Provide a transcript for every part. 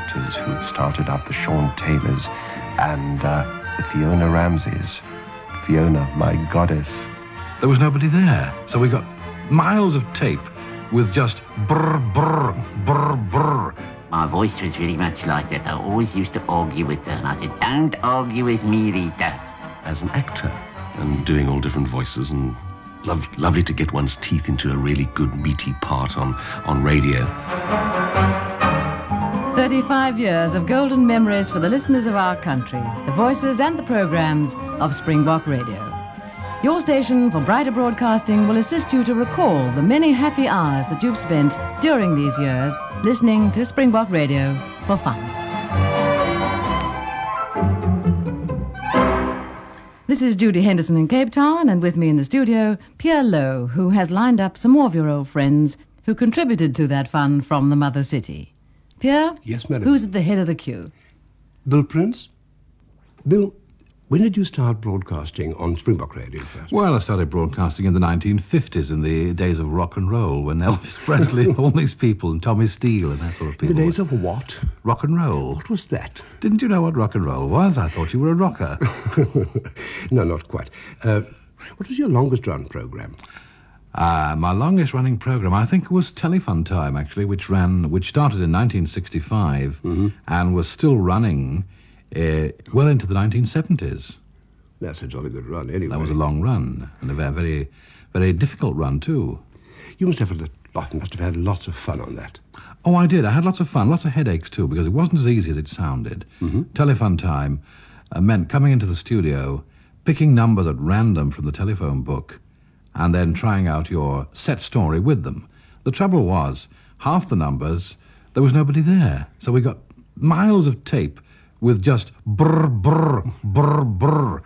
actors who had started up, the Sean Taylors and the Fiona Ramseys. Fiona, my goddess. There was nobody there, so we got miles of tape with just brr, brr, brr, brr. My voice was very much like that. I always used to argue with her, and I said, "Don't argue with me, Rita." As an actor and doing all different voices, and lovely to get one's teeth into a really good meaty part on radio. 35 years of golden memories for the listeners of our country, the voices and the programs of Springbok Radio. Your station for brighter broadcasting will assist you to recall the many happy hours that you've spent during these years listening to Springbok Radio for fun. This is Judy Henderson in Cape Town, and with me in the studio, Pierre Lowe, who has lined up some more of your old friends who contributed to that fun from the mother city. Pierre? Yes, madam. Who's at the head of the queue? Bill Prince? Bill, when did you start broadcasting on Springbok Radio first? Well, I started broadcasting in the 1950s, in the days of rock and roll, when Elvis Presley and all these people, and Tommy Steele and that sort of people. The days of what? Rock and roll. What was that? Didn't you know what rock and roll was? I thought you were a rocker. No, not quite. What was your longest-run program? My longest-running program, I think, was Telefon Time, actually, which started in 1965 and was still running well into the 1970s. That's a jolly good run, anyway. That was a long run, and a very, very difficult run, too. You must have had lots of fun on that. Oh, I did. I had lots of fun, lots of headaches, too, because it wasn't as easy as it sounded. Telefon Time meant coming into the studio, picking numbers at random from the telephone book, and then trying out your set story with them. The trouble was, half the numbers, there was nobody there. So we got miles of tape with just brr, brr, brr, brr,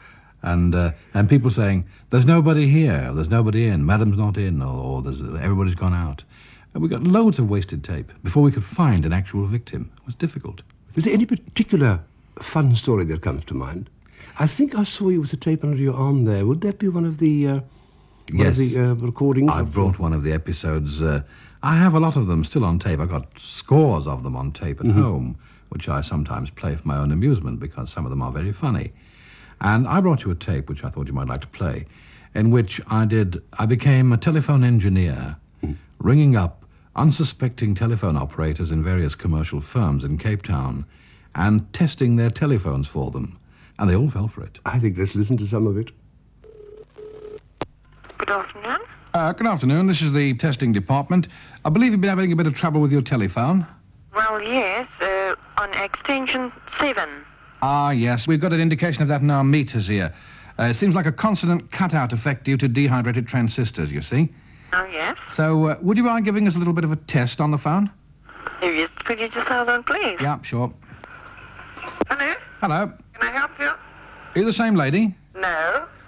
and people saying, "There's nobody here, there's nobody in, madam's not in, or everybody's gone out." And we got loads of wasted tape before we could find an actual victim. It was difficult. Is there any particular fun story that comes to mind? I think I saw you with a tape under your arm there. Would that be one of the... Yes, recordings? I brought one of the episodes. I have a lot of them still on tape. I've got scores of them on tape at home, which I sometimes play for my own amusement because some of them are very funny. And I brought you a tape, which I thought you might like to play, in which I became a telephone engineer, ringing up unsuspecting telephone operators in various commercial firms in Cape Town and testing their telephones for them. And they all fell for it. I think let's listen to some of it. Good afternoon. Good afternoon. This is the testing department. I believe you've been having a bit of trouble with your telephone. Well, yes, on extension 7. Ah, yes. We've got an indication of that in our meters here. It seems like a consonant cutout effect due to dehydrated transistors, you see. Oh, yes? So, would you mind giving us a little bit of a test on the phone? Yes, could you just hold on, please? Yeah, sure. Hello? Hello. Can I help you? Are you the same lady? No.